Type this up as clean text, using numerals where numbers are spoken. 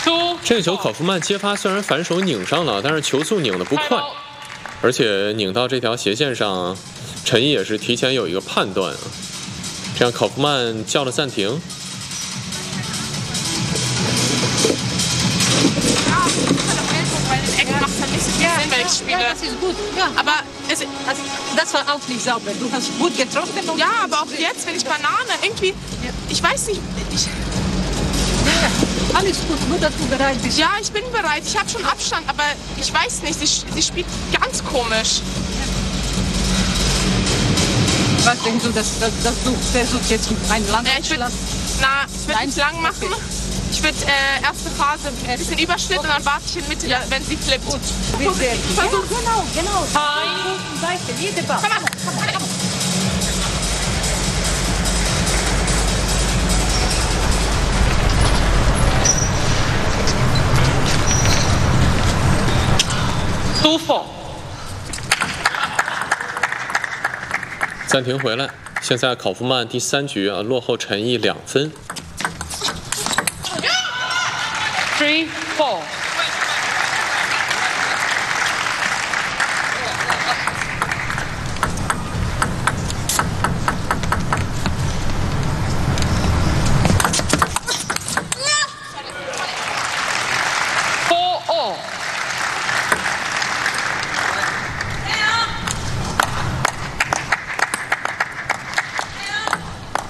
这个球考夫曼接发虽然反手拧上了，但是球速拧得不快，而且拧到这条斜线上，陈毅也是提前有一个判断啊。这样考夫曼叫了暂停。 Weil ich spiele. Ja, das ist gut. Ja. Aber das war auch nicht sauber. Du hast gut getroffen. Ja, aber auch jetzt, wenn ich Banane irgendwie, ich weiß nicht. Ja, alles gut, nur dass du bereit bist. Ja, ich bin bereit. Ich habe schon Abstand, aber ich weiß nicht. Sie spielt ganz komisch. Was denkst du, dass du versuchst jetzt einen langen Ich würde nicht lang machen. Ich würde erste Phase ein bisschen Überschnitt und dann warte ich in Mitte, wenn sie flippt. Gut. Genau. Seite, jede Ball. Komm. 暂停回来，现在考夫曼第3局啊落后陈毅2分。 3-4。